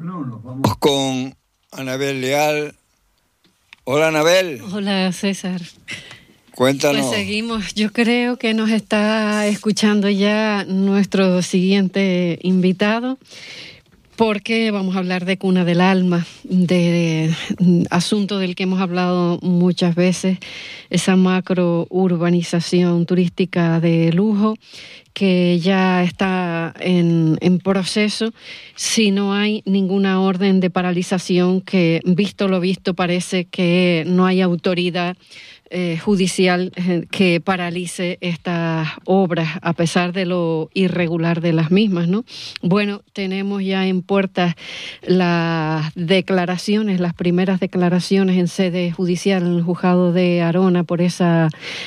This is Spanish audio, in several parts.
Bueno, nos vamos con Anabel Leal. Hola, Anabel. Hola, César. Cuéntanos. Pues seguimos. Yo creo que nos está escuchando ya nuestro siguiente invitado, porque vamos a hablar de Cuna del Alma, de asunto del que hemos hablado muchas veces, esa macro urbanización turística de lujo que ya está en proceso, si no hay ninguna orden de paralización, que visto lo visto parece que no hay autoridad judicial que paralice estas obras a pesar de lo irregular de las mismas, ¿no? Bueno, tenemos ya en puertas las declaraciones, las primeras declaraciones en sede judicial en el juzgado de Arona por esa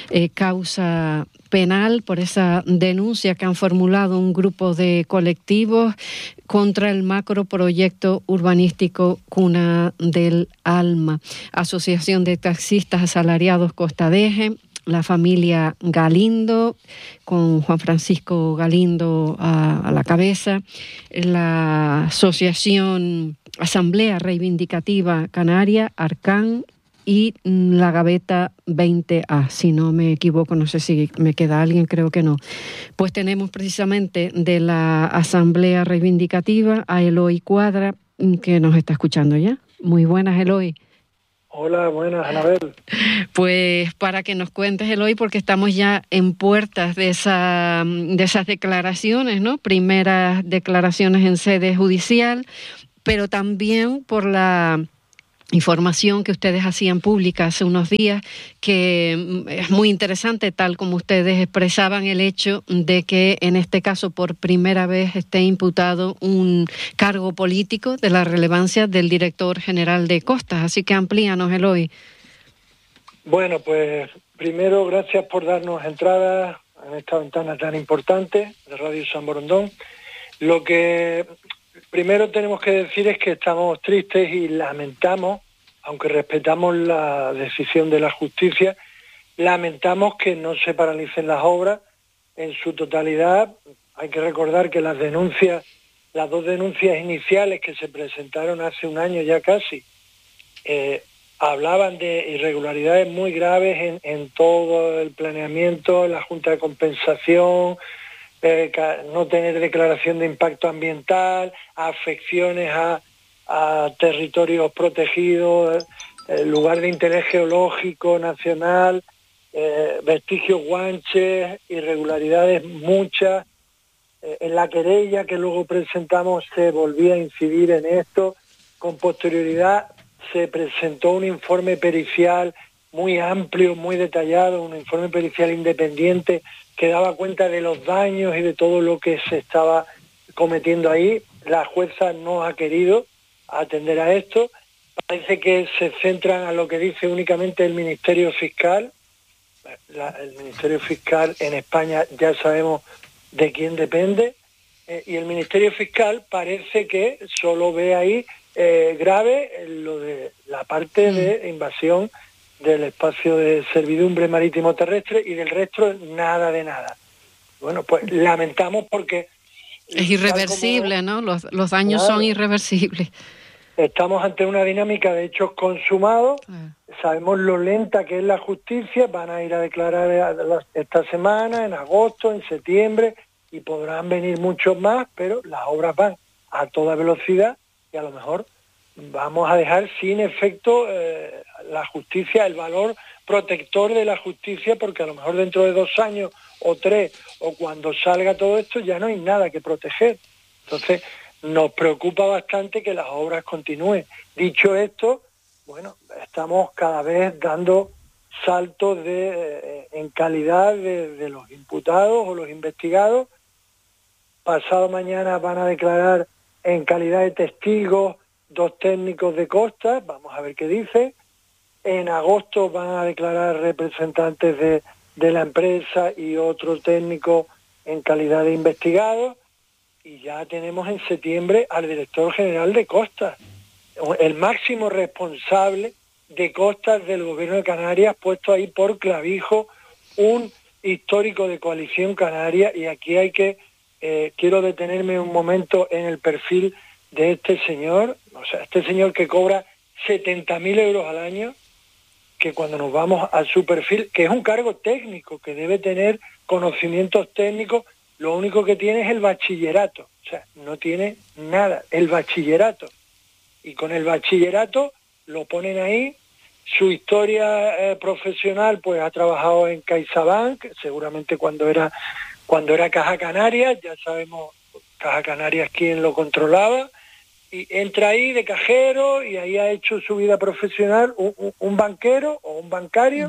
causa penal, por esa denuncia que han formulado un grupo de colectivos contra el macroproyecto urbanístico Cuna del Alma. Asociación de Taxistas Asalariados Costa Deje, la familia Galindo, con Juan Francisco Galindo a la cabeza, la Asociación Asamblea Reivindicativa Canaria, Arcán, y la Gaveta 20A, si no me equivoco, no sé si me queda alguien, creo que no. Pues tenemos precisamente de la Asamblea Reivindicativa a Eloy Cuadra, que nos está escuchando ya. Muy buenas, Eloy. Hola, buenas, Anabel. Pues para que nos cuentes, Eloy, porque estamos ya en puertas de esas declaraciones, ¿no? Primeras declaraciones en sede judicial, pero también por la información que ustedes hacían pública hace unos días, que es muy interesante, tal como ustedes expresaban el hecho de que en este caso por primera vez esté imputado un cargo político de la relevancia del director general de Costas. Así que amplíanos, Eloy. Bueno, pues primero gracias por darnos entrada en esta ventana tan importante de Radio San Borondón. Lo que primero tenemos que decir es que estamos tristes y lamentamos, aunque respetamos la decisión de la justicia, lamentamos que no se paralicen las obras en su totalidad. Hay que recordar que las dos denuncias iniciales que se presentaron hace un año ya casi, hablaban de irregularidades muy graves en todo el planeamiento, en la Junta de Compensación, no tener declaración de impacto ambiental, afecciones a territorios protegidos, lugar de interés geológico nacional, vestigios guanches, irregularidades muchas. En la querella que luego presentamos se volvía a incidir en esto. Con posterioridad se presentó un informe pericial muy amplio, muy detallado, un informe pericial independiente que daba cuenta de los daños y de todo lo que se estaba cometiendo ahí. La jueza no ha querido atender a esto. Parece que se centran a lo que dice únicamente el Ministerio Fiscal. El Ministerio Fiscal en España ya sabemos de quién depende, y el Ministerio Fiscal parece que solo ve ahí grave lo de la parte de invasión del espacio de servidumbre marítimo terrestre, y del resto nada de nada. Bueno, pues lamentamos porque es irreversible, ¿no? Los daños son irreversibles. Estamos ante una dinámica de hechos consumados. Sabemos lo lenta que es la justicia. Van a ir a declarar esta semana, en agosto, en septiembre, y podrán venir muchos más, pero las obras van a toda velocidad y a lo mejor vamos a dejar sin efecto la justicia, el valor protector de la justicia, porque a lo mejor dentro de 2 años o 3, o cuando salga todo esto, ya no hay nada que proteger. Entonces, nos preocupa bastante que las obras continúen. Dicho esto, bueno, estamos cada vez dando saltos en calidad de los imputados o los investigados. Pasado mañana van a declarar en calidad de testigos 2 técnicos de Costas, vamos a ver qué dicen. En agosto van a declarar representantes de la empresa y otro técnico en calidad de investigados. Y ya tenemos en septiembre al director general de Costas, el máximo responsable de Costas del gobierno de Canarias, puesto ahí por clavijo, un histórico de Coalición Canaria. Y aquí quiero detenerme un momento en el perfil de este señor, o sea, este señor que cobra 70.000 euros al año, que cuando nos vamos a su perfil, que es un cargo técnico, que debe tener conocimientos técnicos, lo único que tiene es el bachillerato, o sea, no tiene nada, el bachillerato. Y con el bachillerato lo ponen ahí. Su historia profesional, pues ha trabajado en CaixaBank, seguramente cuando era Caja Canarias, ya sabemos Caja Canarias quién lo controlaba, y entra ahí de cajero y ahí ha hecho su vida profesional un banquero o un bancario,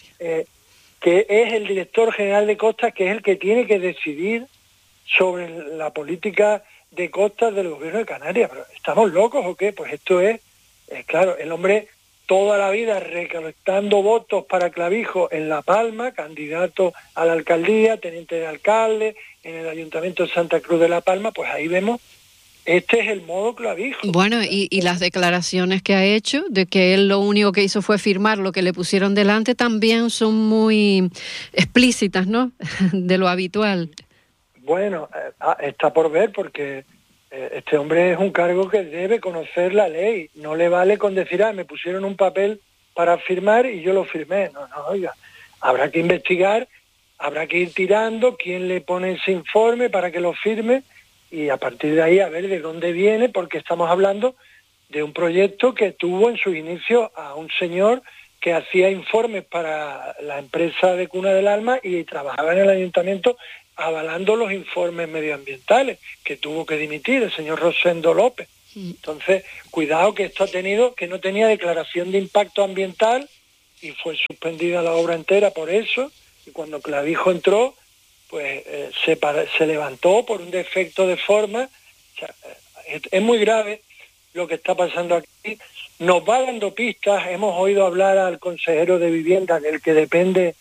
que es el director general de costas, que es el que tiene que decidir sobre la política de costas del gobierno de Canarias. ¿Pero estamos locos o qué? Pues esto es claro, el hombre toda la vida recolectando votos para Clavijo en La Palma, candidato a la alcaldía, teniente de alcalde, en el Ayuntamiento de Santa Cruz de La Palma, pues ahí vemos, este es el modo Clavijo. Bueno, y las declaraciones que ha hecho de que él lo único que hizo fue firmar lo que le pusieron delante también son muy explícitas, ¿no? De lo habitual. Bueno, está por ver porque este hombre es un cargo que debe conocer la ley. No le vale con decir, me pusieron un papel para firmar y yo lo firmé. No, oiga, habrá que investigar, habrá que ir tirando quién le pone ese informe para que lo firme y a partir de ahí a ver de dónde viene, porque estamos hablando de un proyecto que tuvo en su inicio a un señor que hacía informes para la empresa de Cuna del Alma y trabajaba en el ayuntamiento avalando los informes medioambientales, que tuvo que dimitir el señor Rosendo López. Entonces, cuidado que esto ha tenido, que no tenía declaración de impacto ambiental y fue suspendida la obra entera por eso, y cuando Clavijo entró, pues se levantó por un defecto de forma. O sea, es muy grave lo que está pasando aquí. Nos va dando pistas, hemos oído hablar al consejero de Vivienda, del que depende